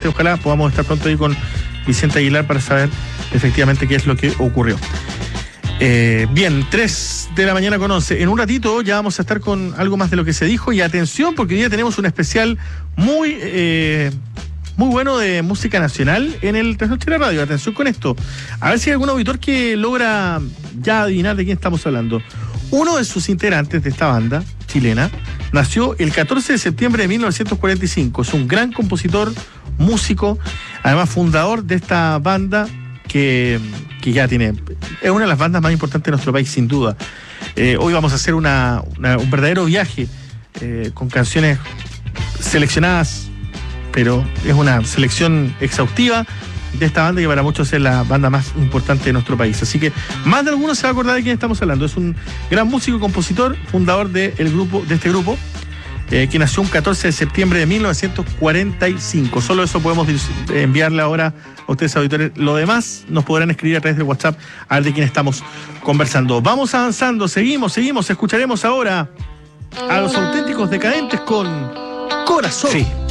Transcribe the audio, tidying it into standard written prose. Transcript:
ojalá podamos estar pronto ahí con Vicente Aguilar para saber efectivamente qué es lo que ocurrió. Bien, 3 de la mañana con 11. En un ratito ya vamos a estar con algo más de lo que se dijo. Y atención, porque hoy día tenemos un especial muy bueno de música nacional en el Trasnoche de la Radio. Atención con esto. A ver si hay algún auditor que logra ya adivinar de quién estamos hablando. Uno de sus integrantes de esta banda chilena nació el 14 de septiembre de 1945. Es un gran compositor, músico, además fundador de esta banda que ya tiene, es una de las bandas más importantes de nuestro país, sin duda. Hoy vamos a hacer un verdadero viaje con canciones seleccionadas, pero es una selección exhaustiva de esta banda que para muchos es la banda más importante de nuestro país. Así que más de alguno se va a acordar de quién estamos hablando. Es un gran músico y compositor, fundador de este grupo, que nació un 14 de septiembre de 1945. Solo eso podemos enviarle ahora a ustedes, auditores. Lo demás nos podrán escribir a través del WhatsApp a ver de quién estamos conversando. Vamos avanzando, seguimos. Escucharemos ahora a Los Auténticos Decadentes con Corazón. Sí.